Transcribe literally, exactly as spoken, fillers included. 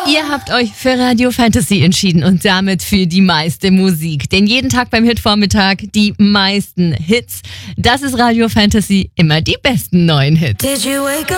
Ihr habt euch für Radio Fantasy entschieden und damit für die meiste Musik. Denn jeden Tag beim Hitvormittag die meisten Hits. Das ist Radio Fantasy, immer die besten neuen Hits. Did you wake up?